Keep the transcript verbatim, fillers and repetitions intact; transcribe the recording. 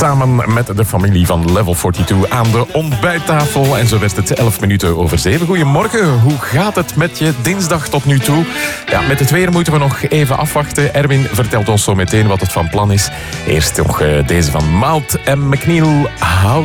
Samen met de familie van Level tweeënveertig aan de ontbijttafel. En zo werd het elf minuten over zeven. Goedemorgen, hoe gaat het met je dinsdag tot nu toe? Ja, met het weer moeten we nog even afwachten. Erwin vertelt ons zo meteen wat het van plan is. Eerst nog deze van Maalt en McNeil. Hou